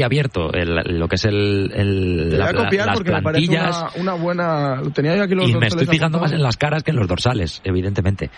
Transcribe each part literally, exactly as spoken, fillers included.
abierto el, lo que es el, el Te voy a la, copiar las porque plantillas, me parece una, una buena... Tenía yo aquí los y me estoy fijando apuntados. más en las caras que en los dorsales, evidentemente.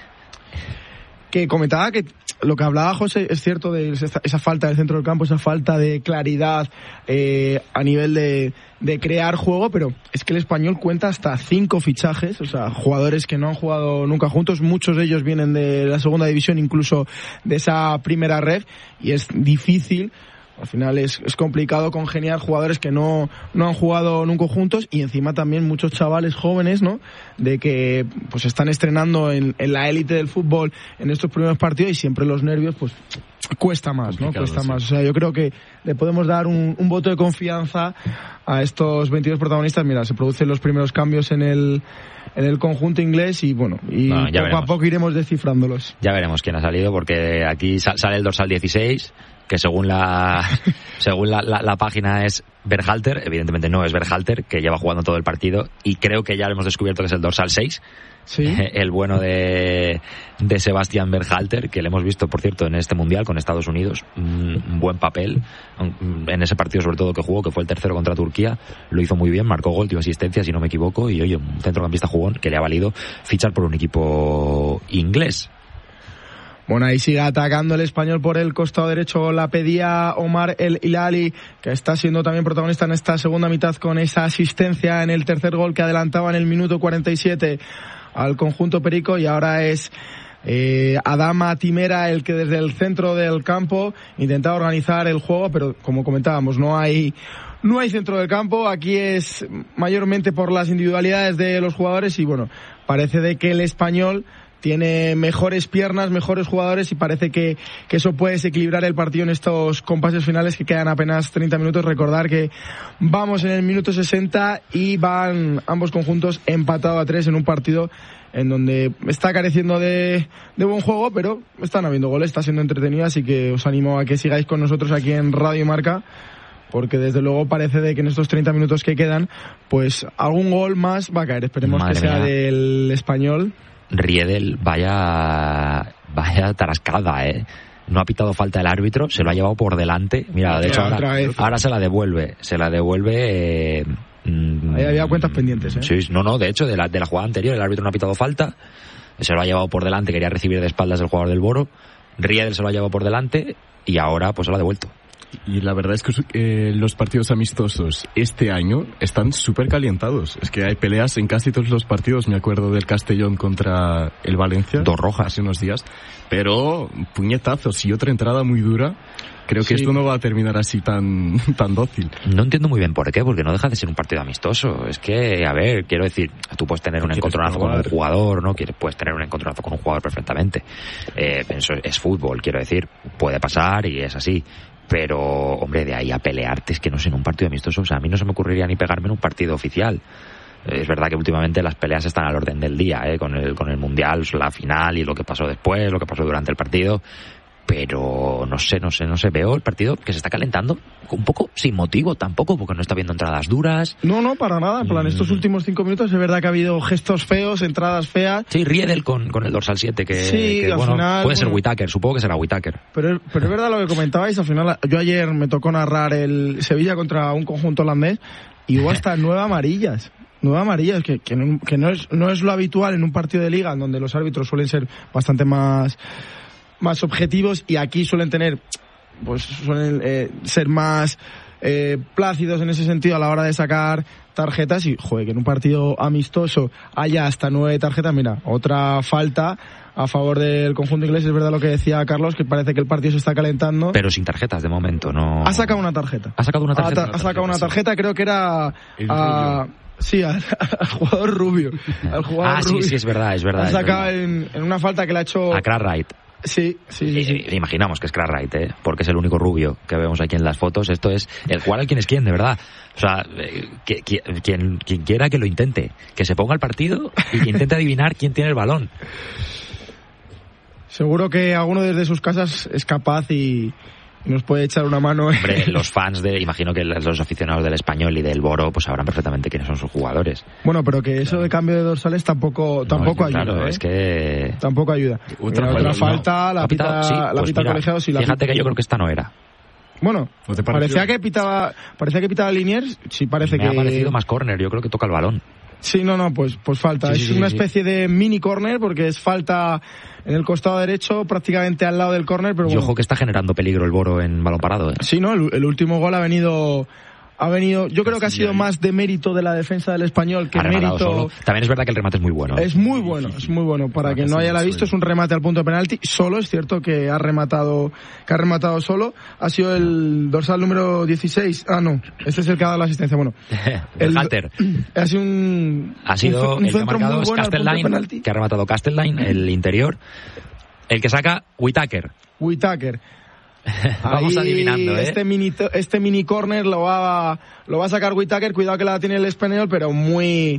Que comentaba que lo que hablaba José es cierto de esa, esa falta del centro del campo, esa falta de claridad eh, a nivel de, de crear juego, pero es que el Español cuenta hasta cinco fichajes, o sea, jugadores que no han jugado nunca juntos, muchos de ellos vienen de la segunda división, incluso de esa primera red, y es difícil. Al final es, es complicado congeniar jugadores que no, no han jugado nunca juntos, y encima también muchos chavales jóvenes, ¿no? De que pues están estrenando en, en la élite del fútbol en estos primeros partidos, y siempre los nervios pues cuesta más, ¿no? Cuesta sí. más. O sea, yo creo que le podemos dar un, un voto de confianza a estos veintidós protagonistas. Mira, se producen los primeros cambios en el en el conjunto inglés y bueno, y bueno, poco veremos. a poco iremos descifrándolos. Ya veremos quién ha salido, porque aquí sale el dorsal dieciséis, que según la según la, la, la página es Berhalter, evidentemente no es Berhalter, que lleva jugando todo el partido, y creo que ya lo hemos descubierto que es el dorsal seis, ¿sí? El bueno de, de Sebastian Berhalter, que le hemos visto, por cierto, en este Mundial con Estados Unidos, un buen papel, en ese partido sobre todo que jugó, que fue el tercero contra Turquía, lo hizo muy bien, marcó gol, dio asistencia, si no me equivoco, y oye, un centrocampista jugón que le ha valido fichar por un equipo inglés. Bueno, ahí sigue atacando el Español por el costado derecho, la pedía Omar El Hilali, que está siendo también protagonista en esta segunda mitad con esa asistencia en el tercer gol que adelantaba en el minuto cuarenta y siete al conjunto perico, y ahora es eh, Adama Timera el que desde el centro del campo intenta organizar el juego, pero como comentábamos, no hay... No hay centro del campo, aquí es mayormente por las individualidades de los jugadores, y bueno, parece de que el Español tiene mejores piernas, mejores jugadores, y parece que, que eso puede desequilibrar el partido en estos compases finales que quedan apenas treinta minutos. Recordar que vamos en el minuto sesenta y van ambos conjuntos empatados a tres en un partido en donde está careciendo de, de buen juego, pero están habiendo goles, está siendo entretenido, así que os animo a que sigáis con nosotros aquí en Radio Marca, porque desde luego parece de que en estos treinta minutos que quedan, pues algún gol más va a caer. Esperemos Madre que sea mía. del Español. Riedel, vaya vaya tarascada, eh. No ha pitado falta el árbitro, se lo ha llevado por delante. Mira, de hecho ahora, ahora se la devuelve, se la devuelve. Eh, mm, Ahí había cuentas pendientes, ¿eh? Sí, no, no, de hecho de la de la jugada anterior el árbitro no ha pitado falta, se lo ha llevado por delante, quería recibir de espaldas del jugador del Boro. Riedel se lo ha llevado por delante y ahora pues se lo ha devuelto. Y la verdad es que eh, los partidos amistosos este año están súper calientados. Es que hay peleas en casi todos los partidos. Me acuerdo del Castellón contra el Valencia. Dos rojas. Hace unos días. Pero puñetazos y otra entrada muy dura. Creo que sí. Esto no va a terminar así tan, tan dócil. No entiendo muy bien por qué, porque no deja de ser un partido amistoso. Es que, a ver, quiero decir, tú puedes tener un encontronazo con un jugador, ¿no? Puedes tener un encontronazo con un jugador perfectamente. Eh, eso es fútbol, quiero decir. Puede pasar y es así. Pero, hombre, de ahí a pelearte, es que no sé, en un partido amistoso, o sea, a mí no se me ocurriría ni pegarme en un partido oficial. Es verdad que últimamente las peleas están al orden del día, ¿eh? Con el, con el Mundial, la final y lo que pasó después, lo que pasó durante el partido. Pero no sé, no sé, no sé, veo el partido que se está calentando un poco sin motivo tampoco, porque no está viendo entradas duras. No, no, para nada, en plan, mm. estos últimos cinco minutos es verdad que ha habido gestos feos, entradas feas. Sí, Riedel con, con el dorsal siete, que, sí, que al bueno, final, puede bueno, ser Whittaker, supongo que será Whittaker. Pero, pero es verdad lo que comentabais, al final, yo ayer me tocó narrar el Sevilla contra un conjunto holandés y hubo hasta nueve amarillas. Nueve amarillas, que, que, no, que no, es, no es lo habitual en un partido de liga, en donde los árbitros suelen ser bastante más... más objetivos, y aquí suelen tener, pues suelen eh, ser más eh, plácidos en ese sentido a la hora de sacar tarjetas, y joder, que en un partido amistoso haya hasta nueve tarjetas. Mira, otra falta a favor del conjunto inglés. Es verdad lo que decía Carlos, que parece que el partido se está calentando. Pero sin tarjetas de momento, no. Ha sacado una tarjeta. Ha sacado una tarjeta. Ha, ta- ha sacado una tarjeta, creo que era a... Sí, al, al jugador rubio. Al jugador ah, rubio. sí, sí, es verdad, es verdad. Ha sacado verdad. En, en una falta que le ha hecho... A Cartwright. Sí, sí, sí, sí. Eh, imaginamos que es Cartwright, ¿eh? Porque es el único rubio que vemos aquí en las fotos. Esto es el jugar al quién es quién, de verdad. O sea, eh, que, que, quien, quien quiera que lo intente, que se ponga al partido y que intente adivinar quién tiene el balón. Seguro que alguno desde sus casas es capaz y nos puede echar una mano. Hombre, los fans de, imagino que los aficionados del Español y del Boro pues sabrán perfectamente quiénes son sus jugadores. Bueno, pero que eso de cambio de dorsales tampoco tampoco no, ayuda. Claro, ¿eh? es que tampoco ayuda. Otra, Mira, otra falta, no. la pita, sí, la pues pita mira, colegiado, sí, la fíjate pita. que yo creo que esta no era. Bueno, parecía que pitaba, parecía que pitaba Liniers, sí parece Me que... Me ha parecido más córner, yo creo que toca el balón. Sí, no, no, pues, pues falta. Sí, es sí, una sí, especie de mini córner porque es falta en el costado derecho, prácticamente al lado del córner, pero Y bueno. ojo que está generando peligro el Boro en balón parado, ¿eh? Sí, no, el, el último gol ha venido... Ha venido, yo creo que ha sido más de mérito de la defensa del Español que mérito. Solo. También es verdad que el remate es muy bueno. Es muy bueno, es muy bueno. Para quien no haya la visto, es un remate al punto de penalti. Solo es cierto que ha rematado, que ha rematado solo. Ha sido el dorsal número dieciséis. Ah, no, este es el que ha dado la asistencia. Bueno, el Halter. Ha sido un, ha sido un, un el que ha marcado es Castelline, que ha rematado Castelline, el interior. El que saca Whittaker. Whittaker. Vamos Ahí, adivinando, ¿eh? Este mini, este mini corner lo va, lo va a sacar Whittaker. Cuidado que la tiene el español, pero muy,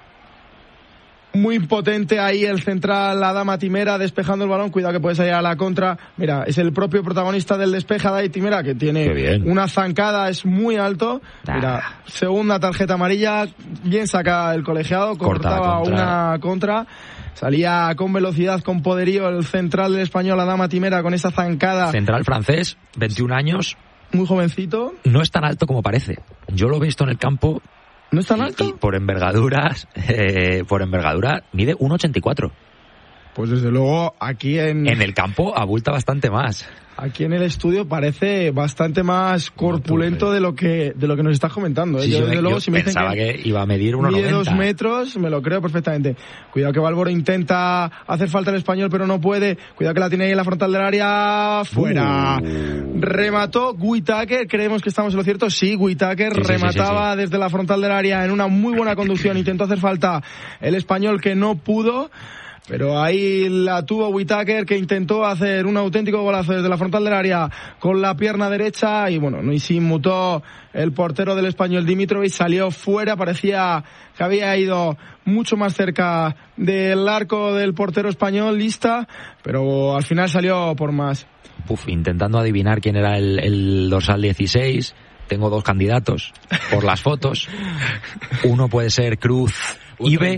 muy impotente ahí el central, la dama Timera despejando el balón. Cuidado que puede salir a la contra. Mira, es el propio protagonista del despeje, Dai Timera, que tiene una zancada, es muy alto. Mira, ah. segunda tarjeta amarilla, bien saca el colegiado, cortaba contra. una contra. Salía con velocidad, con poderío el central del español, Adama Timera, con esa zancada. Central francés, veintiún años. Muy jovencito. No es tan alto como parece. Yo lo he visto en el campo. ¿No es tan alto? Y, y por envergaduras, eh, por envergadura, mide uno ochenta y cuatro. Pues desde luego aquí en... En el campo abulta bastante más. Aquí en el estudio parece bastante más corpulento de lo que de lo que nos estás comentando. ¿eh? Sí, yo, yo, desde yo luego, si me pensaba que, que iba a medir uno noventa. Mide dos metros, me lo creo perfectamente. Cuidado que Bálvaro intenta hacer falta el español, pero no puede. Cuidado que la tiene ahí en la frontal del área. Fuera. Uh. Remató Whittaker. Creemos que estamos en lo cierto. Sí, Whittaker sí, remataba sí, sí, sí. desde la frontal del área en una muy buena conducción. Intentó hacer falta el español, que no pudo. Pero ahí la tuvo Whittaker, que intentó hacer un auténtico golazo desde la frontal del área con la pierna derecha y bueno, no y se inmutó el portero del español Dimitrovic, salió fuera, parecía que había ido mucho más cerca del arco del portero español, lista, pero al final salió por más. Uf, intentando adivinar quién era el, el dorsal dieciséis, tengo dos candidatos por las fotos. Uno puede ser Cruz Ibe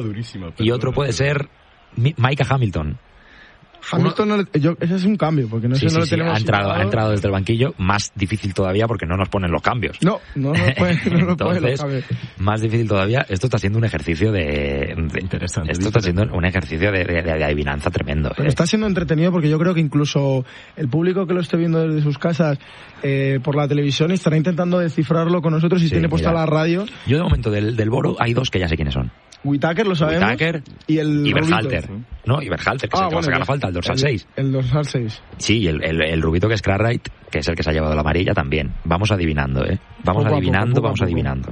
y otro puede ser Micah Hamilton. Hamilton, no, yo, ese es un cambio, porque no sí, sé, no sí, lo tenemos. Ha entrado, ha entrado desde el banquillo, más difícil todavía porque no nos ponen los cambios. No, no nos ponen, no nos Entonces, ponen los cambios. Más difícil todavía. Esto está siendo un ejercicio de. de Interesante. Esto está siendo un ejercicio de, de, de adivinanza tremendo. Pero eh. está siendo entretenido porque yo creo que incluso el público que lo esté viendo desde sus casas eh, por la televisión estará intentando descifrarlo con nosotros y sí, tiene puesta la radio. Yo de momento del, del Boro hay dos que ya sé quiénes son. Whittaker, lo sabemos. Whittaker y el y Berhalter. No, y Berhalter, que ah, es el que bueno, va a sacar la falta, el dorsal seis. El dorsal seis. Sí, y el, el, el rubito que es Cartwright, que es el que se ha llevado la amarilla también. Vamos adivinando, ¿eh? Vamos poco adivinando, poco, poco, vamos poco. adivinando.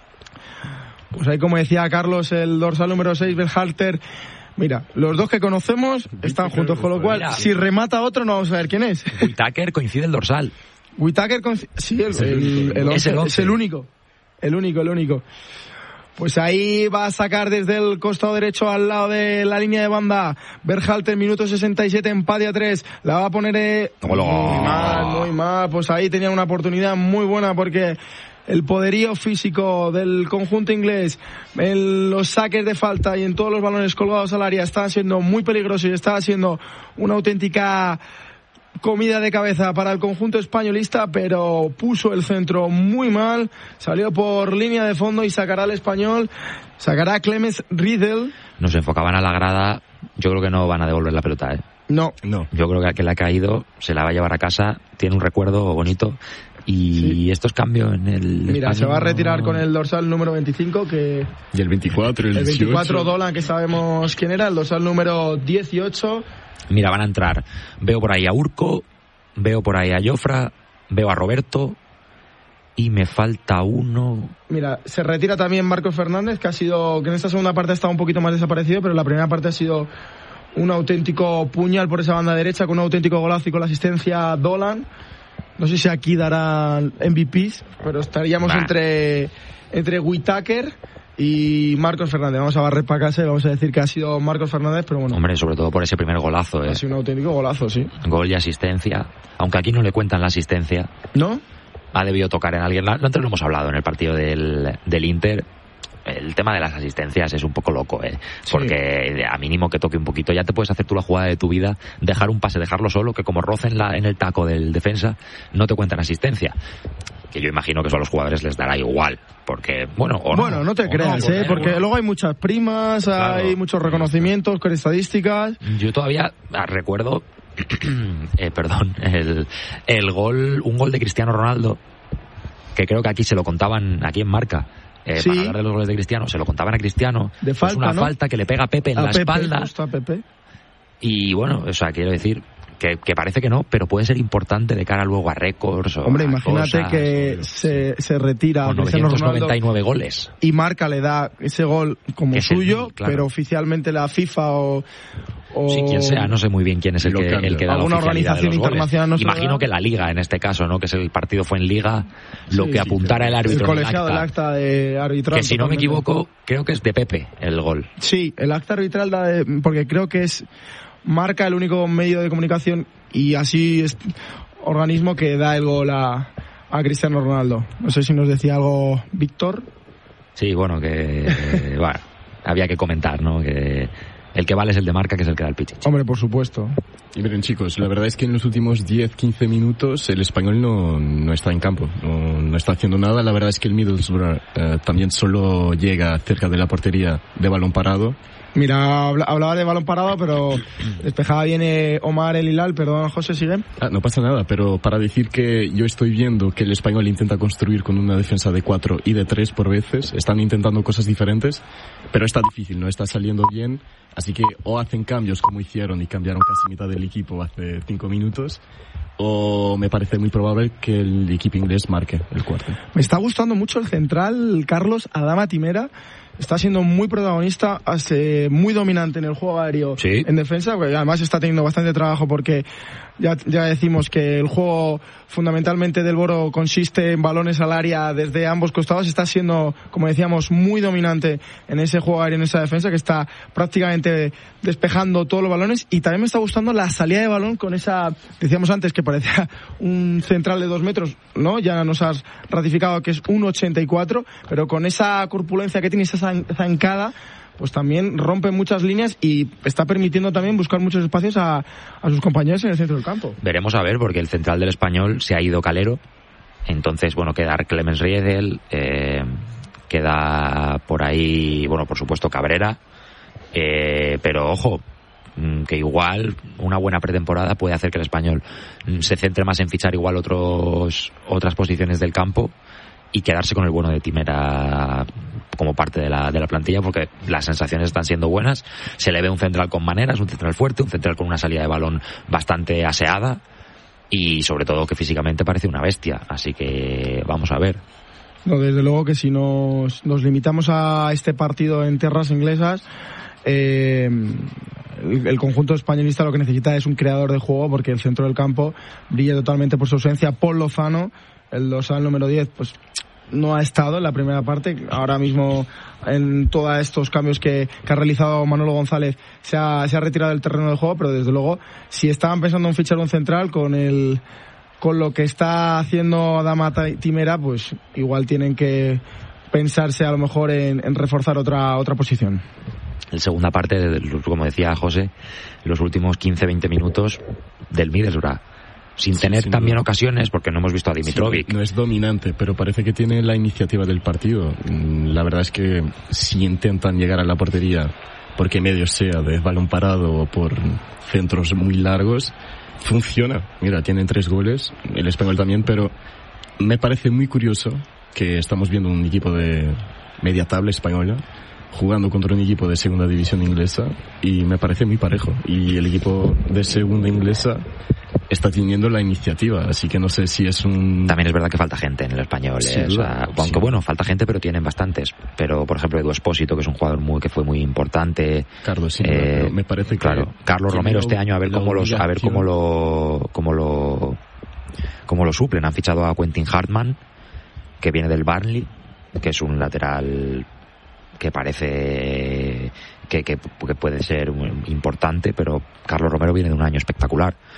Pues ahí, como decía Carlos, el dorsal número seis, Berhalter. Mira, los dos que conocemos están juntos, con lo cual, mira, si remata otro no vamos a ver quién es. Whittaker coincide el dorsal. Whittaker coincide... Sí, el, el, el, el once, es el once. Es el único. El único, el único. Pues ahí va a sacar desde el costado derecho al lado de la línea de banda Berhalter, minuto sesenta y siete, empate a tres. La va a poner eh, muy mal, muy mal. Pues ahí tenía una oportunidad muy buena porque el poderío físico del conjunto inglés en los saques de falta y en todos los balones colgados al área estaba siendo muy peligroso y estaba siendo una auténtica comida de cabeza para el conjunto españolista, pero puso el centro muy mal, salió por línea de fondo y sacará al español, sacará a Clemens Riedel. Nos enfocaban a la grada, yo creo que no van a devolver la pelota, ¿eh? No, no. Yo creo que el que le ha caído se la va a llevar a casa, tiene un recuerdo bonito y sí. Estos cambios en el... Mira, se va a retirar con el dorsal número veinticinco, que... Y el veinticuatro, el, el dieciocho. veinticuatro Dolan, que sabemos quién era, el dorsal número dieciocho... Mira, van a entrar. Veo por ahí a Urco, veo por ahí a Jofra, veo a Roberto y me falta uno. Mira, se retira también Marcos Fernández, que ha sido, que en esta segunda parte ha estado un poquito más desaparecido, pero en la primera parte ha sido un auténtico puñal por esa banda derecha, con un auténtico golazo y con la asistencia Dolan. No sé si aquí darán M V Pes, pero estaríamos bah. entre entre Whittaker y Marcos Fernández. Vamos a barrer para casa y vamos a decir que ha sido Marcos Fernández, pero bueno. Hombre, sobre todo por ese primer golazo, ¿eh? Ha sido un auténtico golazo, sí. Gol y asistencia. Aunque aquí no le cuentan la asistencia. ¿No? Ha debido tocar en alguien. Antes lo hemos hablado en el partido del, del Inter. el tema de las asistencias es un poco loco, ¿eh? Porque sí. A mínimo que toque un poquito, ya te puedes hacer tú la jugada de tu vida, dejar un pase, dejarlo solo, que como rocen la, en el taco del defensa, no te cuentan asistencia. Que yo imagino que eso a los jugadores les dará igual, porque, bueno, o Bueno, no, no te creas, no, ¿eh? Porque bueno. Luego hay muchas primas, claro. Hay muchos reconocimientos con estadísticas. Yo todavía recuerdo, eh, perdón, el, el gol, un gol de Cristiano Ronaldo, que creo que aquí se lo contaban, aquí en Marca, eh, sí. Para hablar de los goles de Cristiano, se lo contaban a Cristiano. De falta, es una ¿no? falta que le pega a Pepe en a la Pepe, espalda. Justo a Pepe. Y bueno, o sea, quiero decir que, que parece que no, pero puede ser importante de cara luego a récords o Hombre, a imagínate cosas, que o, se, se retira con novecientos noventa y nueve goles y Marca le da ese gol como que suyo, el, claro. Pero oficialmente la FIFA o O... Sí, quien sea, no sé muy bien quién es el que, el que da la oficialidad de los internacional goles. No Imagino da. Que la Liga, en este caso, ¿no? Que es el partido fue en Liga, lo sí, que apuntara sí, el árbitro. El colegiado, el acta de arbitral. Que si no me equivoco, creo que es de Pepe el gol. Sí, el acta arbitral da de, porque creo que es Marca el único medio de comunicación y así es organismo que da el gol a, a Cristiano Ronaldo. No sé si nos decía algo Víctor. Sí, bueno, que bueno, había que comentar, ¿no? Que el que vale es el de Marca, que es el que da el pitch. Hombre, por supuesto. Y miren, chicos, la verdad es que en los últimos diez quince minutos el Español no, no está en campo, no, no está haciendo nada. La verdad es que el Middlesbrough eh, también solo llega cerca de la portería de balón parado. Mira, hablaba de balón parado, pero despejaba bien eh, Omar El Hilal. Perdón, José, sigue. Ah, no pasa nada, pero para decir que yo estoy viendo que el Español intenta construir con una defensa de cuatro y de tres por veces. Están intentando cosas diferentes, pero está difícil, no está saliendo bien. Así que o hacen cambios como hicieron y cambiaron casi mitad del equipo hace cinco minutos, o me parece muy probable que el equipo inglés marque el cuarto. Me está gustando mucho el central, Carlos Adama Timera. Está siendo muy protagonista, hace muy dominante en el juego aéreo, sí. En defensa, porque además está teniendo bastante trabajo porque ya, ya decimos que el juego fundamentalmente del Boro consiste en balones al área desde ambos costados. Está siendo, como decíamos, muy dominante en ese juego aéreo, en esa defensa, que está prácticamente despejando todos los balones. Y también me está gustando la salida de balón con esa, decíamos antes que parecía un central de dos metros, ¿no? Ya nos has ratificado que es uno ochenta y cuatro, pero con esa corpulencia que tiene, esa zancada, pues también rompe muchas líneas y está permitiendo también buscar muchos espacios a, a sus compañeros en el centro del campo. Veremos a ver, porque el central del Español se ha ido Calero, entonces, bueno, queda Clemens Riedel, eh, queda por ahí, bueno, por supuesto Cabrera, eh, pero ojo, que igual una buena pretemporada puede hacer que el Español se centre más en fichar igual otros otras posiciones del campo y quedarse con el bueno de Timera como parte de la, de la plantilla, porque las sensaciones están siendo buenas. Se le ve un central con maneras, un central fuerte, un central con una salida de balón bastante aseada y sobre todo que físicamente parece una bestia, así que vamos a ver. No, desde luego que si nos, nos limitamos a este partido en tierras inglesas, eh, el, el conjunto españolista lo que necesita es un creador de juego, porque el centro del campo brilla totalmente por su ausencia. Paul Lozano, el dorsal número diez, pues no ha estado en la primera parte. Ahora mismo, en todos estos cambios que, que ha realizado Manolo González, se ha, se ha retirado del terreno de juego, pero desde luego, si estaban pensando en fichar un central con el con lo que está haciendo Adama Timera, pues igual tienen que pensarse a lo mejor en, en reforzar otra otra posición. En segunda parte, como decía José, los últimos quince veinte minutos del Middlesbrough, sin sí, tener también duda. Ocasiones, porque no hemos visto a Dimitrovic. Sí, no es dominante, pero parece que tiene la iniciativa del partido. La verdad es que si intentan llegar a la portería, porque medio sea de balón parado o por centros muy largos, funciona. Mira, tienen tres goles, el Español también, pero me parece muy curioso que estamos viendo un equipo de media tabla española jugando contra un equipo de segunda división inglesa, y me parece muy parejo, y el equipo de segunda inglesa está teniendo la iniciativa, así que no sé si es un... También es verdad que falta gente en el Español, ¿eh? O sea, aunque sí. Bueno, falta gente, pero tienen bastantes. Pero, por ejemplo, Edu Espósito, que es un jugador muy que fue muy importante. Carlos, sí, eh, me parece que... Claro, Carlos Romero este año, a ver cómo los, a ver cómo lo, cómo lo, cómo lo suplen. Han fichado a Quentin Hartman, que viene del Burnley, que es un lateral que parece que, que, que puede ser importante, pero Carlos Romero viene de un año espectacular.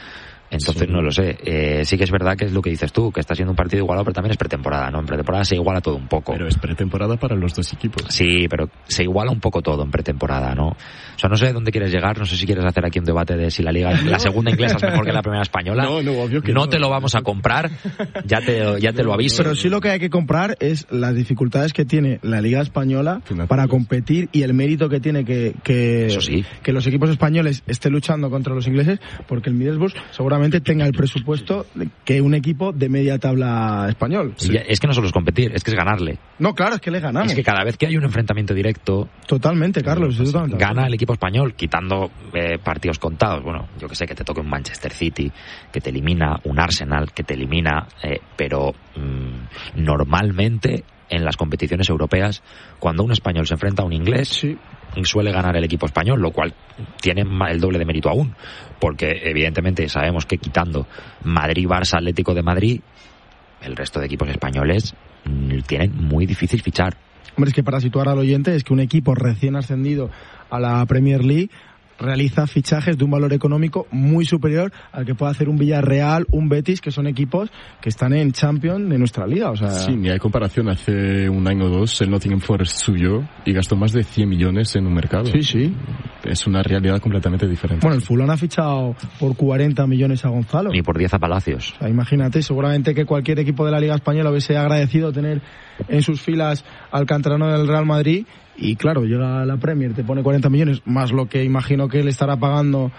Entonces sí. no lo sé. Eh, sí que es verdad que es lo que dices tú, que está siendo un partido igualado, pero también es pretemporada, ¿no? En pretemporada se iguala todo un poco. Pero es pretemporada para los dos equipos. Sí, pero se iguala un poco todo en pretemporada, ¿no? O sea, no sé dónde quieres llegar, no sé si quieres hacer aquí un debate de si la liga, la segunda inglesa es mejor que la primera española. No, no, obvio que no. no te lo vamos a comprar, ya te, ya te lo aviso. Pero sí lo que hay que comprar es las dificultades que tiene la liga española para competir y el mérito que tiene que, que, Eso sí. que los equipos españoles estén luchando contra los ingleses, porque el Middlesbrough seguramente tenga el presupuesto que un equipo de media tabla español. Sí. Es que no solo es competir, es que es ganarle. No, claro, es que le ganamos. Es que cada vez que hay un enfrentamiento directo... Totalmente, Carlos. Pues, totalmente. Gana el equipo español, quitando eh, partidos contados. Bueno, yo que sé, que te toque un Manchester City, que te elimina un Arsenal, que te elimina... Eh, pero mmm, normalmente en las competiciones europeas, cuando un español se enfrenta a un inglés... Sí. suele ganar el equipo español, lo cual tiene el doble de mérito aún, porque evidentemente sabemos que quitando Madrid, Barça, Atlético de Madrid, el resto de equipos españoles tienen muy difícil fichar. Hombre, es que para situar al oyente, es que un equipo recién ascendido a la Premier League realiza fichajes de un valor económico muy superior al que puede hacer un Villarreal, un Betis, que son equipos que están en Champions de nuestra liga. O sea... Sí, ni hay comparación. Hace un año o dos el Nottingham Forest subió y gastó más de cien millones en un mercado. Sí, sí. Es una realidad completamente diferente. Bueno, el Fulham ha fichado por cuarenta millones a Gonzalo. Ni por diez a Palacios. O sea, imagínate, seguramente que cualquier equipo de la Liga Española hubiese agradecido tener en sus filas al canterano del Real Madrid. Y claro, llega a la Premier, te pone cuarenta millones, más lo que imagino que le estará pagando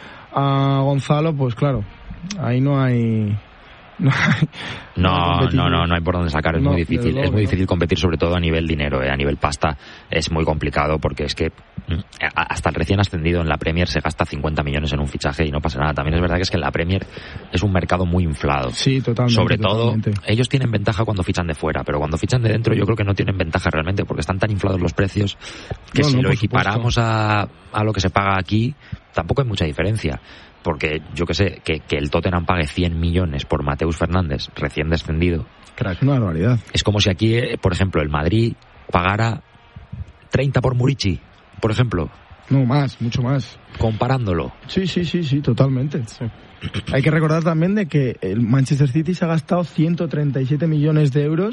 a Gonzalo, pues claro, ahí no hay... No, hay, no, no, no, no hay por dónde sacar, es no, muy difícil, luego, es muy no. difícil competir, sobre todo a nivel dinero, eh, a nivel pasta, es muy complicado porque es que hasta el recién ascendido en la Premier se gasta cincuenta millones en un fichaje y no pasa nada. También es verdad que es que en la Premier es un mercado muy inflado. Sí, totalmente. Sobre todo, totalmente. Ellos tienen ventaja cuando fichan de fuera, pero cuando fichan de dentro yo creo que no tienen ventaja realmente porque están tan inflados los precios que no, si no, lo equiparamos a, a lo que se paga aquí, tampoco hay mucha diferencia. Porque yo que sé, que, que el Tottenham pague cien millones por Mateus Fernández, recién descendido. Crack, una barbaridad. Es como si aquí, por ejemplo, el Madrid pagara treinta por Murici, por ejemplo. No, más, mucho más. Comparándolo. Sí, sí, sí, sí, totalmente. Sí. Hay que recordar también de que el Manchester City se ha gastado ciento treinta y siete millones de euros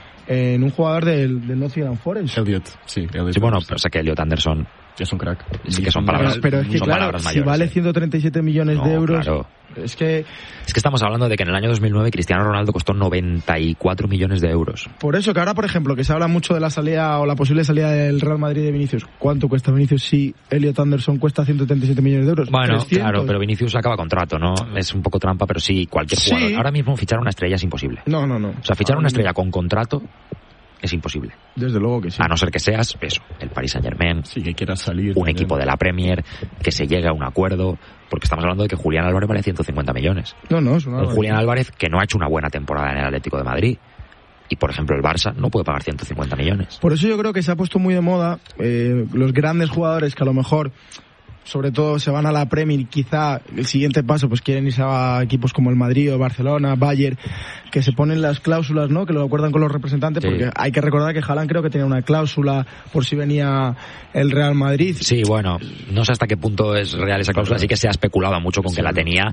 en un jugador del, del Nottingham Forest. Elliot, sí. Elliot sí, bueno, o sea que Elliot Anderson... Es un crack. Sí que son palabras, pero es que son claro, palabras si mayores, vale eh. ciento treinta y siete millones no, de euros, claro. es que... Es que estamos hablando de que en el año dos mil nueve Cristiano Ronaldo costó noventa y cuatro millones de euros. Por eso que ahora, por ejemplo, que se habla mucho de la salida o la posible salida del Real Madrid de Vinicius. ¿Cuánto cuesta Vinicius si Elliot Anderson cuesta ciento treinta y siete millones de euros? Bueno, trescientos. Claro, pero Vinicius acaba contrato, ¿no? Es un poco trampa, pero sí, cualquier jugador. Sí. Ahora mismo fichar una estrella es imposible. No, no, no. O sea, fichar ahora una mismo. estrella con contrato es imposible. Desde luego que sí. A no ser que seas, eso, el Paris Saint-Germain, Sí, que quiera salir. un también. equipo de la Premier, que se llegue a un acuerdo, porque estamos hablando de que Julián Álvarez vale ciento cincuenta millones. No, no, es una... Un Julián Álvarez que no ha hecho una buena temporada en el Atlético de Madrid. Y, por ejemplo, el Barça no puede pagar ciento cincuenta millones. Por eso yo creo que se ha puesto muy de moda eh, los grandes jugadores que a lo mejor, sobre todo, se van a la Premier y quizá el siguiente paso pues quieren irse a equipos como el Madrid o Barcelona, Bayern, que se ponen las cláusulas, ¿no? Que lo acuerdan con los representantes, Sí. porque hay que recordar que Haaland creo que tenía una cláusula por si venía el Real Madrid. Sí, bueno, no sé hasta qué punto es real esa cláusula. Sí que se ha especulado mucho con que la tenía,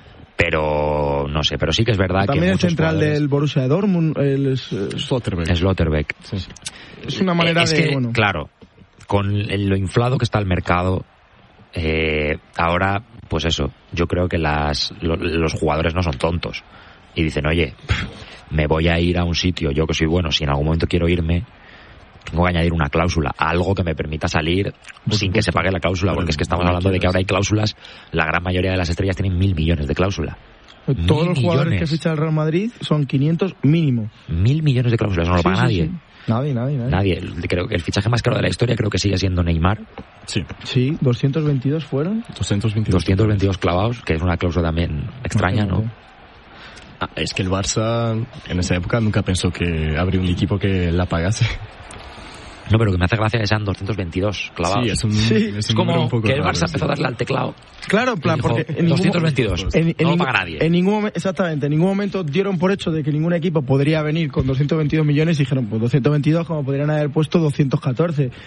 pero no sé. Pero sí que es verdad También que el muchos central jugadores- del Borussia Dortmund, el, es, Slotterbeck. Slotterbeck. Sí. es una manera es de... que, bueno, claro, con el- lo inflado que está el mercado, eh, ahora, pues eso, yo creo que las lo- los jugadores no son tontos. Y dicen, oye, me voy a ir a un sitio, yo que soy bueno, si en algún momento quiero irme, tengo que añadir una cláusula, algo que me permita salir Por sin que se pague la cláusula, porque es que estamos hablando de que ahora hay cláusulas, la gran mayoría de las estrellas tienen mil millones de cláusula. todos los mil jugadores millones. que ficha el Real Madrid son quinientos mínimo. Mil millones de cláusulas, no lo Sí, paga sí, nadie. sí. Nadie, nadie, nadie. Nadie. Creo que el fichaje más caro de la historia creo que sigue siendo Neymar. Sí. Sí, doscientos veintidós fueron. doscientos veintidós. doscientos veintidós clavados, que es una cláusula también extraña, ¿no? Ah, es que el Barça en esa época nunca pensó que habría un equipo que la pagase. No, pero que me hace gracia que sean doscientos veintidós clavados. Sí, es un, Sí, es Es un número como un poco que el raro, Barça sí. empezó a darle al teclado. Claro, en plan, y dijo, porque en ningún, doscientos veintidós. en, en no lo ningún- paga nadie. En ningún momento, exactamente, en ningún momento dieron por hecho de que ningún equipo podría venir con doscientos veintidós millones y dijeron, pues doscientos veintidós como podrían haber puesto doscientos catorce.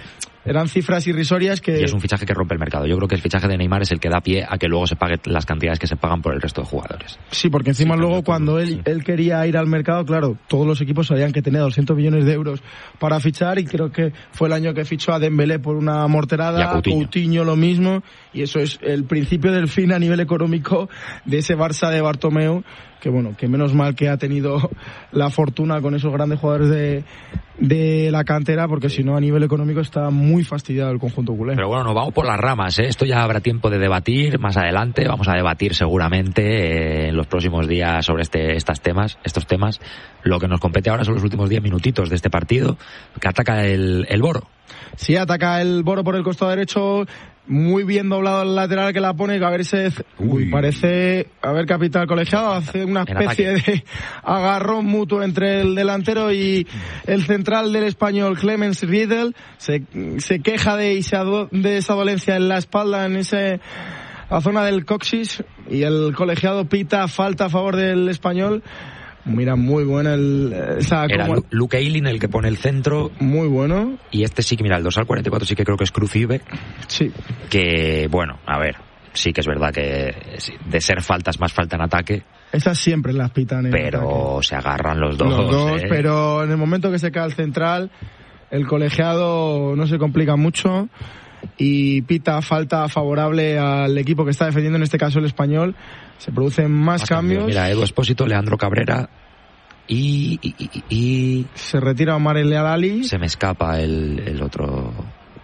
eran cifras irrisorias que... Y es un fichaje que rompe el mercado. Yo creo que el fichaje de Neymar es el que da pie a que luego se pague las cantidades que se pagan por el resto de jugadores. Sí, porque encima sí, luego cuando él, sí. él quería ir al mercado, claro, todos los equipos sabían que tenía doscientos millones de euros para fichar, y creo que fue el año que fichó a Dembélé por una morterada, y a Coutinho. Coutinho lo mismo, y eso es el principio del fin a nivel económico de ese Barça de Bartomeu, que bueno, que menos mal que ha tenido la fortuna con esos grandes jugadores de, de la cantera, porque si no a nivel económico está muy fastidiado el conjunto culé. Pero bueno, nos vamos por las ramas, ¿eh? Esto ya habrá tiempo de debatir más adelante, vamos a debatir seguramente eh, en los próximos días sobre este, estas temas, estos temas. Lo que nos compete ahora son los últimos diez minutitos de este partido, que ataca el, el Boro. Sí, ataca el Boro por el costado derecho, muy bien doblado el lateral que la pone, que a ver se... Uy, parece, a ver, capital colegiado, hace una especie de agarrón mutuo entre el delantero y el central del Español, Clemens Riedel, se, se queja de, de esa dolencia en la espalda, en ese, la zona del coxis, y el colegiado pita falta a favor del Español. Mira, muy buena el... Esa, Era como... Luke Ayling el que pone el centro. Muy bueno. Y este sí que, mira, el dorsal cuarenta y cuatro sí que creo que es Crucibe. Sí. Que, bueno, a ver, sí que es verdad que de ser faltas más falta en ataque. Esas siempre las pitan en Pero ataque. Se agarran los dos. Los dos, ¿eh? Pero en el momento que se cae el central, el colegiado no se complica mucho y pita falta favorable al equipo que está defendiendo, en este caso el Español. Se producen más, más cambios. cambios. Mira, Edu Espósito, Leandro Cabrera y, y, y, y... se retira Omar El Alali. Se me escapa el, el otro.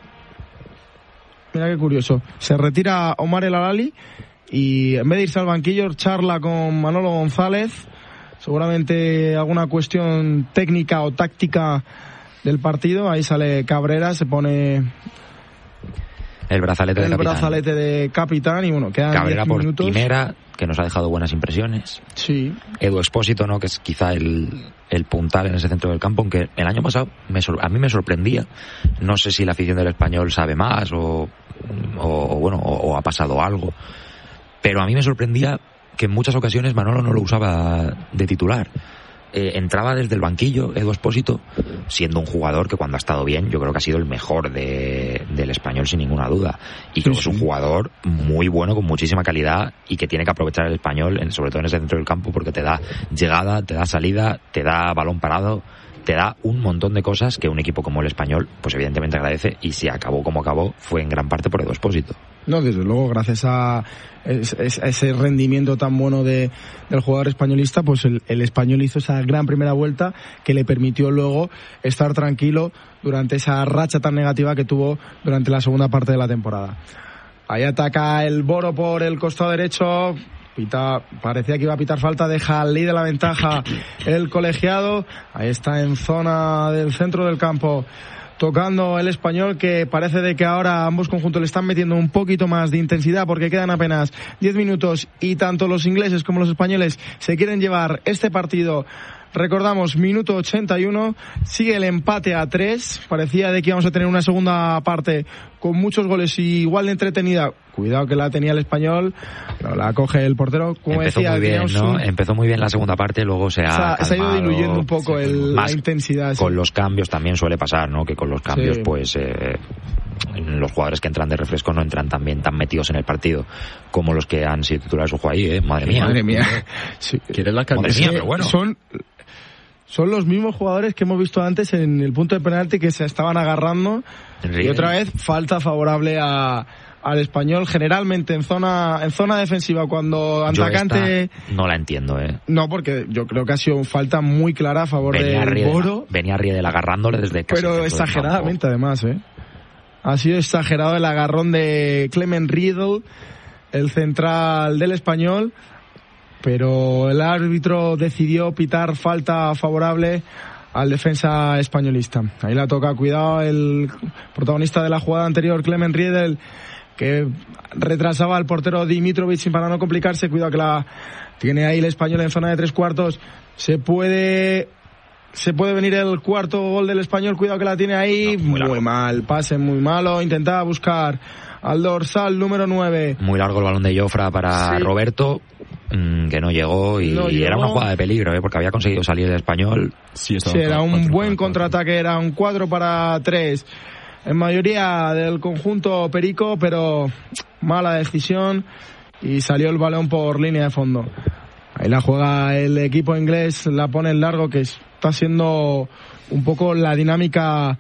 Mira qué curioso. Se retira Omar El Alali y en vez de irse al banquillo charla con Manolo González. Seguramente alguna cuestión técnica o táctica del partido. Ahí sale Cabrera, se pone el brazalete el de capitán. brazalete de capitán y bueno, quedan Cabrera diez minutos. Por Quimera, que nos ha dejado buenas impresiones. Sí. Edu Espósito, ¿no? Que es quizá el, el puntal en ese centro del campo, aunque el año pasado me, a mí me sorprendía. No sé si la afición del Español sabe más o, o, o bueno, o, o ha pasado algo. Pero a mí me sorprendía que en muchas ocasiones Manolo no lo usaba de titular. Eh, entraba desde el banquillo Edu Espósito, siendo un jugador que cuando ha estado bien yo creo que ha sido el mejor de, del Español sin ninguna duda, y creo sí, que es un jugador muy bueno, con muchísima calidad, y que tiene que aprovechar el Español, en, sobre todo en ese centro del campo, porque te da llegada, te da salida, te da balón parado, te da un montón de cosas que un equipo como el Español pues evidentemente agradece, y si acabó como acabó fue en gran parte por Edu Espósito. No, desde luego, gracias a ese rendimiento tan bueno de, del jugador españolista, pues el, el Español hizo esa gran primera vuelta que le permitió luego estar tranquilo durante esa racha tan negativa que tuvo durante la segunda parte de la temporada. Ahí ataca el Boro por el costado derecho. Pita, parecía que iba a pitar falta, deja al líder la ventaja el colegiado. Ahí está en zona del centro del campo tocando el Español, que parece de que ahora ambos conjuntos le están metiendo un poquito más de intensidad, porque quedan apenas diez minutos y tanto los ingleses como los españoles se quieren llevar este partido. Recordamos, minuto ochenta y uno, sigue el empate a tres, parecía de que íbamos a tener una segunda parte con muchos goles y igual de entretenida. Cuidado que la tenía el Español, no, la coge el portero. Como Empezó decía, muy bien, ¿no? un... Empezó muy bien la segunda parte, luego se ha, se ha, se ha ido diluyendo un poco sí, el, más la intensidad. Con sí. los cambios también suele pasar, ¿no? Que con los cambios, sí. pues... Eh, los jugadores que entran de refresco no entran también tan metidos en el partido como los que han sido titulares. Ojo ahí, ¿eh? Madre mía. Madre mía. Sí. ¿Quieres la Madre mía, pero bueno. Son... Son los mismos jugadores que hemos visto antes en el punto de penalti, que se estaban agarrando. Y otra vez falta favorable a, al Español, generalmente en zona en zona defensiva, cuando atacante... No la entiendo, ¿eh? No, porque yo creo que ha sido falta muy clara a favor venía del Boro. Venía Riedel agarrándole desde casi... Pero exageradamente, además, ¿eh? Ha sido exagerado el agarrón de Clement Riedel, el central del Español. Pero el árbitro decidió pitar falta favorable al defensa españolista. Ahí la toca, cuidado, el protagonista de la jugada anterior, Clement Riedel, que retrasaba al portero Dimitrovic para no complicarse. Cuidado que la tiene ahí el Español en zona de tres cuartos. Se puede... Se puede venir el cuarto gol del Español. Cuidado que la tiene ahí. No, muy, muy mal, pase muy malo. Intentaba buscar al dorsal número nueve. Muy largo el balón de Jofra para sí. Roberto, mmm, que no llegó y no llegó. Era una jugada de peligro, ¿eh? Porque había conseguido salir el Español. Sí, sí era un buen contraataque, era un cuatro para tres. en mayoría del conjunto perico, pero mala decisión y salió el balón por línea de fondo. Ahí la juega el equipo inglés, la pone en largo, que está siendo un poco la dinámica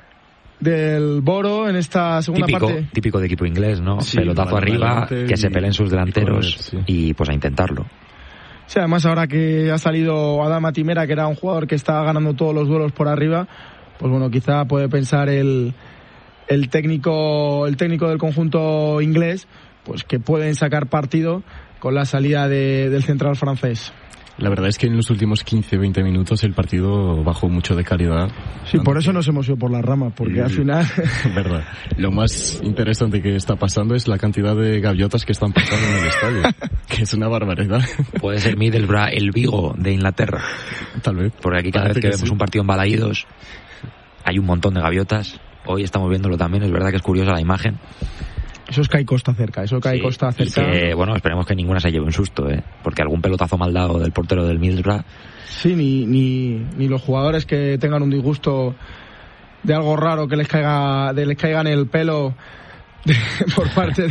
del Boro en esta segunda típico, parte. Típico de equipo inglés, ¿no? Sí, pelotazo arriba, que se peleen sus delanteros y, correr, sí. y pues a intentarlo. Sí, además ahora que ha salido Adama Timera, que era un jugador que estaba ganando todos los duelos por arriba, pues bueno, quizá puede pensar el, el técnico el técnico del conjunto inglés, pues que pueden sacar partido con la salida de, del central francés. La verdad es que en los últimos quince veinte minutos el partido bajó mucho de calidad. Sí, por eso nos hemos ido por la rama, porque y, al final... verdad. Lo más interesante que está pasando es la cantidad de gaviotas que están pasando en el estadio, que es una barbaridad. Puede ser Middlesbrough el Vigo de Inglaterra. Tal vez. Porque aquí cada Parece vez que, que vemos sí. un partido en Balaídos hay un montón de gaviotas. Hoy estamos viéndolo también, es verdad que es curiosa la imagen. Eso es que hay costa cerca, eso que hay sí, costa cerca. Y que, bueno, esperemos que ninguna se lleve un susto, ¿eh? Porque algún pelotazo mal dado del portero del Middlesbrough. Sí, ni, ni, ni los jugadores que tengan un disgusto de algo raro que les caiga, de les caiga en el pelo de, por parte de,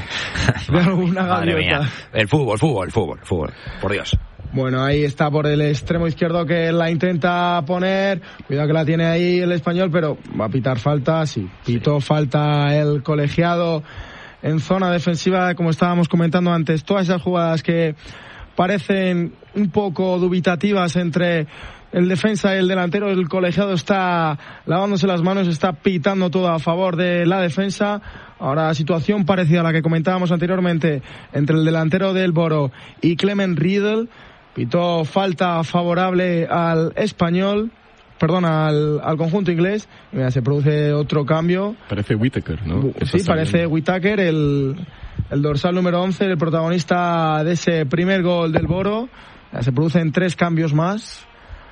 de alguna gaviota. El fútbol, fútbol, fútbol, fútbol, por Dios. Bueno, ahí está por el extremo izquierdo que la intenta poner. Cuidado que la tiene ahí el español, pero va a pitar falta, sí. Pitó sí. falta el colegiado en zona defensiva, como estábamos comentando antes. Todas esas jugadas que parecen un poco dubitativas entre el defensa y el delantero, el colegiado está lavándose las manos, está pitando todo a favor de la defensa. Ahora, situación parecida a la que comentábamos anteriormente entre el delantero del Boro y Clement Riedel. Pitó falta favorable al español, perdón, al, al conjunto inglés. Y mira, se produce otro cambio. Parece Whittaker, ¿no? Sí, parece Whittaker, el, el dorsal número once, el protagonista de ese primer gol del Boro. Ya se producen tres cambios más.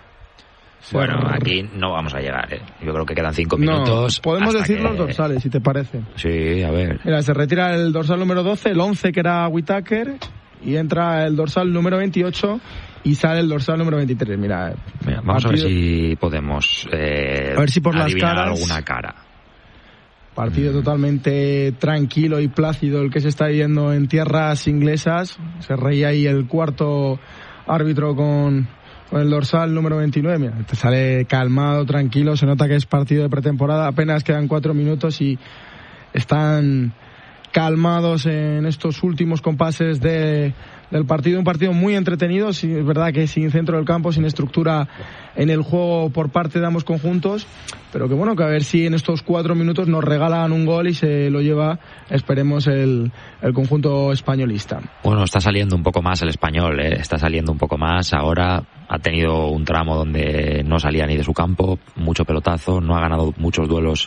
Bueno, aquí no vamos a llegar, ¿eh? Yo creo que quedan cinco minutos. No, podemos decir que... los dorsales, si te parece. Sí, a ver. Mira, se retira el dorsal número doce, el once que era Whittaker, y entra el dorsal número veintiocho y sale el dorsal número veintitrés. Mira, Mira vamos partido... a ver si podemos eh, a ver si por adivinar las caras, alguna cara. Partido mm. totalmente tranquilo y plácido el que se está viendo en tierras inglesas. Se reía ahí el cuarto árbitro con, con el dorsal número veintinueve. Mira, te sale calmado, tranquilo. Se nota que es partido de pretemporada. Apenas quedan cuatro minutos y están calmados en estos últimos compases de, del partido. Un partido muy entretenido, es verdad que sin centro del campo, sin estructura en el juego por parte de ambos conjuntos, pero que bueno, que a ver si en estos cuatro minutos nos regalan un gol y se lo lleva, esperemos, el, el conjunto españolista. Bueno, está saliendo un poco más el español, ¿eh? Está saliendo un poco más. Ahora ha tenido un tramo donde no salía ni de su campo, mucho pelotazo, no ha ganado muchos duelos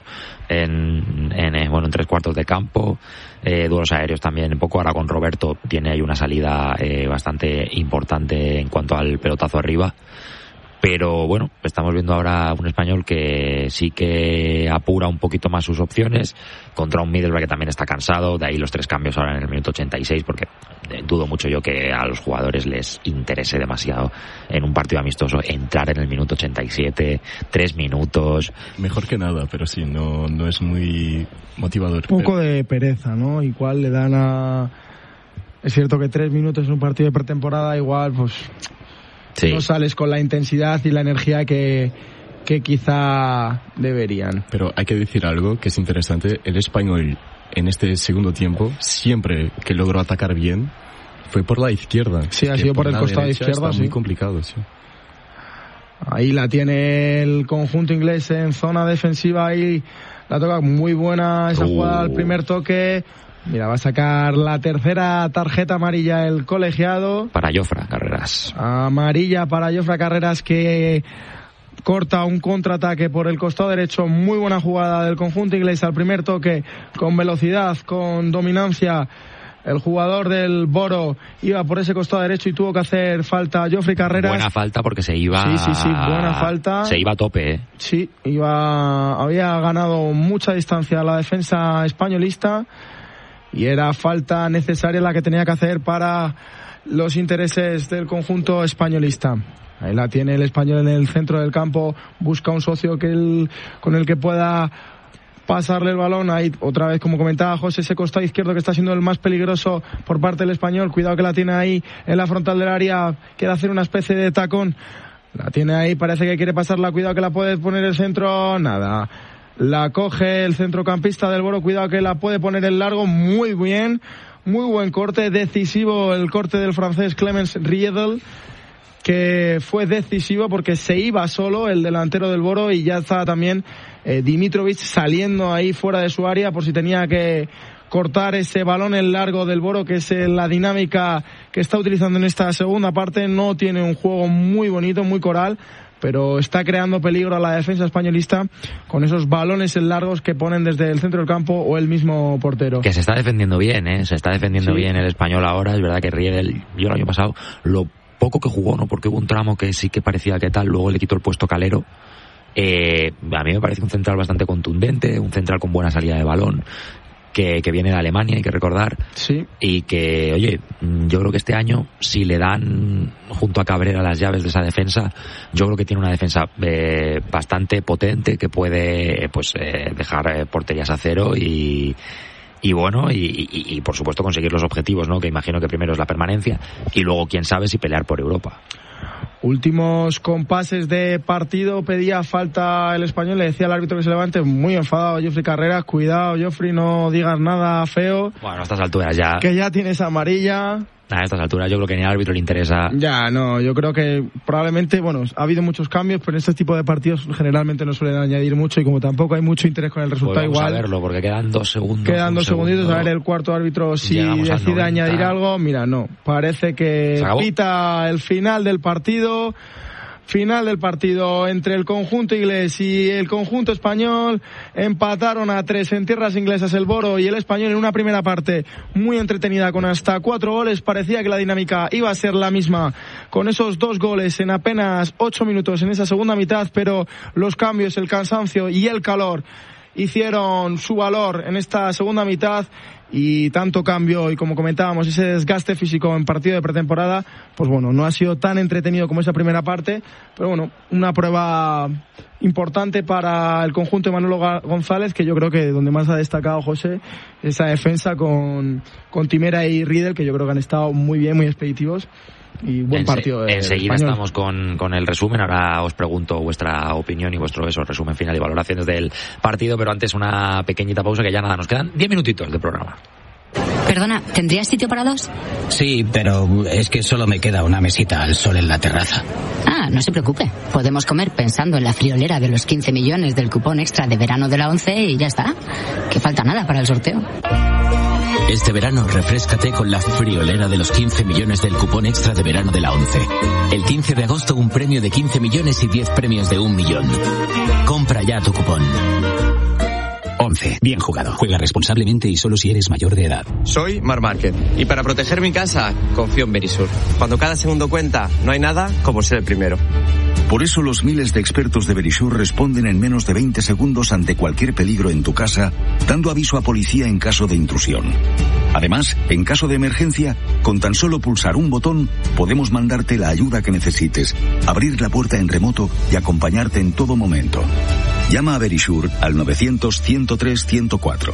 en, en, bueno, en tres cuartos de campo, eh, duelos aéreos también un poco. Ahora con Roberto tiene ahí una salida eh, bastante importante en cuanto al pelotazo arriba. Pero bueno, estamos viendo ahora un español que sí que apura un poquito más sus opciones contra un Middlesbrough que también está cansado. De ahí los tres cambios ahora en el minuto ochenta y seis, porque dudo mucho yo que a los jugadores les interese demasiado en un partido amistoso entrar en el minuto ochenta y siete, tres minutos. Mejor que nada, pero sí, no, no es muy motivador. Un poco pero... de pereza, ¿no? Igual le dan a... Es cierto que tres minutos en un partido de pretemporada, igual, pues... Sí. No sales con la intensidad y la energía que, que quizá deberían. Pero hay que decir algo que es interesante. El español en este segundo tiempo, siempre que logró atacar bien, fue por la izquierda. Sí, ha sido por, por el costado izquierdo. Sí. Muy complicado, sí. Ahí la tiene el conjunto inglés en zona defensiva. Ahí la toca muy buena esa uh. jugada al primer toque. Mira, va a sacar la tercera tarjeta amarilla el colegiado. Para Jofre Carreras. Amarilla para Jofre Carreras, que corta un contraataque por el costado derecho. Muy buena jugada del conjunto inglés al primer toque, con velocidad, con dominancia. El jugador del Boro iba por ese costado derecho y tuvo que hacer falta Jofre Carreras. Buena falta porque se iba... Sí, sí, sí, buena falta. Se iba a tope, ¿eh? Sí, iba, había ganado mucha distancia la defensa españolista. Y era falta necesaria la que tenía que hacer para los intereses del conjunto españolista. Ahí la tiene el español en el centro del campo. Busca un socio que él, con el que pueda pasarle el balón. Ahí otra vez, como comentaba José, ese costado izquierdo que está siendo el más peligroso por parte del español. Cuidado que la tiene ahí en la frontal del área, quiere hacer una especie de tacón. La tiene ahí, parece que quiere pasarla, cuidado que la puede poner el centro, nada. La coge el centrocampista del Boro, cuidado que la puede poner en largo, muy bien, muy buen corte, decisivo el corte del francés Clemens Riedel, que fue decisivo porque se iba solo el delantero del Boro y ya estaba también eh, Dimitrovic saliendo ahí fuera de su área por si tenía que cortar ese balón en largo del Boro, que es la dinámica que está utilizando en esta segunda parte. No tiene un juego muy bonito, muy coral, pero está creando peligro a la defensa españolista con esos balones en largos que ponen desde el centro del campo o el mismo portero. Que se está defendiendo bien, ¿eh? Se está defendiendo Sí. bien el español ahora. Es verdad que Riedel, yo el año pasado, lo poco que jugó, ¿no? Porque hubo un tramo que sí que parecía que tal, luego le quitó el puesto Calero. Eh, a mí me parece un central bastante contundente, un central con buena salida de balón, que, que viene de Alemania, hay que recordar. Sí. Y que, oye, yo creo que este año, si le dan junto a Cabrera las llaves de esa defensa, yo creo que tiene una defensa eh, bastante potente, que puede pues eh, dejar eh, porterías a cero y... Y bueno, y, y, y por supuesto conseguir los objetivos, ¿no? Que imagino que primero es la permanencia y luego, quién sabe, si pelear por Europa. Últimos compases de partido, pedía falta el español, le decía al árbitro que se levante, muy enfadado Jofri Carreras, cuidado Jofri, no digas nada feo. Bueno, a estas alturas ya... Que ya tienes amarilla. A estas alturas yo creo que ni al árbitro le interesa. Ya, no, yo creo que probablemente, bueno, ha habido muchos cambios, pero en este tipo de partidos generalmente no suelen añadir mucho y como tampoco hay mucho interés con el resultado, Pues vamos igual. a verlo, porque quedan dos segundos. Quedan dos segundo. segunditos, a ver el cuarto árbitro si Llegamos al decide noventa. añadir algo. Mira, no, parece que pita el final del partido. Final del partido entre el conjunto inglés y el conjunto español. Empataron a tres en tierras inglesas el Boro y el español en una primera parte muy entretenida con hasta cuatro goles. Parecía que la dinámica iba a ser la misma con esos dos goles en apenas ocho minutos en esa segunda mitad, pero los cambios, el cansancio y el calor hicieron su valor en esta segunda mitad. Y tanto cambio y, como comentábamos, ese desgaste físico en partido de pretemporada, pues bueno, no ha sido tan entretenido como esa primera parte, pero bueno, una prueba importante para el conjunto de Manolo González, que yo creo que donde más ha destacado José, esa defensa con, con Timera y Riedel, que yo creo que han estado muy bien, muy expeditivos. Y buen Ense- partido de Enseguida español. estamos con, con el resumen. Ahora os pregunto vuestra opinión y vuestro eso, resumen final y valoraciones del partido, pero antes una pequeñita pausa, que ya nada, nos quedan diez minutitos de programa. Perdona, ¿tendrías sitio para dos? Sí, pero es que solo me queda una mesita al sol en la terraza. Ah, no se preocupe. Podemos comer pensando en la friolera de los quince millones del cupón extra de verano de la once y ya está. Que falta nada para el sorteo. Este verano refréscate con la friolera de los quince millones del cupón extra de verano de la once. El quince de agosto un premio de quince millones y diez premios de un millón. Compra ya tu cupón. once. Bien jugado. Juega responsablemente y solo si eres mayor de edad. Soy Mar Márquez y para proteger mi casa confío en Verisur. Cuando cada segundo cuenta, no hay nada como ser el primero. Por eso los miles de expertos de Verisur responden en menos de veinte segundos ante cualquier peligro en tu casa, dando aviso a policía en caso de intrusión. Además, en caso de emergencia, con tan solo pulsar un botón, podemos mandarte la ayuda que necesites, abrir la puerta en remoto y acompañarte en todo momento. Llama a Verisur al novecientos, ciento tres, ciento cuatro.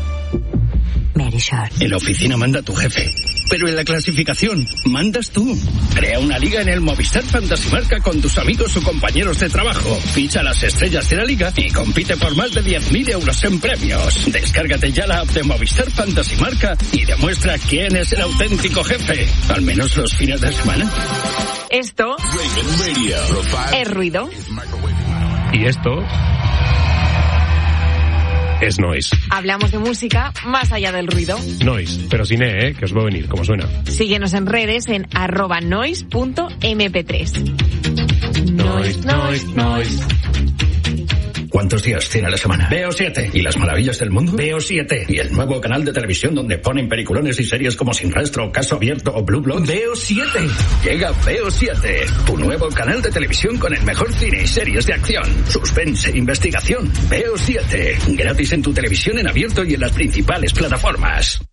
Verisur. En la oficina manda tu jefe, pero en la clasificación mandas tú. Crea una liga en el Movistar Fantasy Marca con tus amigos o compañeros de trabajo. Ficha las estrellas de la liga y compite por más de diez mil euros en premios. Descárgate ya la app de Movistar Fantasy Marca y demuestra quién es el auténtico jefe. Al menos los fines de semana. Esto es ruido. Y esto es noise. Hablamos de música más allá del ruido. Noise, pero sin E, ¿eh? Que os va a venir, como suena. Síguenos en redes en arroba noise punto eme pe tres. Noise, noise, noise. ¿Cuántos días tiene la semana? Veo siete. ¿Y las maravillas del mundo? Veo siete. ¿Y el nuevo canal de televisión donde ponen peliculones y series como Sin Rastro, Caso Abierto o Blue Bloods? Veo siete. Llega Veo siete, tu nuevo canal de televisión con el mejor cine y series de acción, suspense, investigación. Veo siete. Gratis en tu televisión en abierto y en las principales plataformas.